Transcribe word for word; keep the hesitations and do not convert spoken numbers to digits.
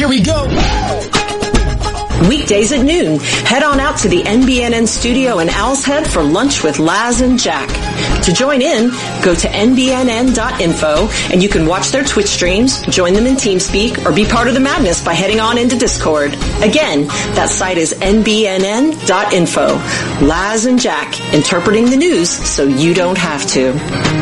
Here we go. Weekdays at noon, head on out to the N B N N studio in Owl's Head for lunch with Laz and Jack. To join in, go to N B N N dot info and you can watch their Twitch streams, join them in TeamSpeak, or be part of the madness by heading on into Discord. Again, that site is N B N N dot info. Laz and Jack, interpreting the news so you don't have to.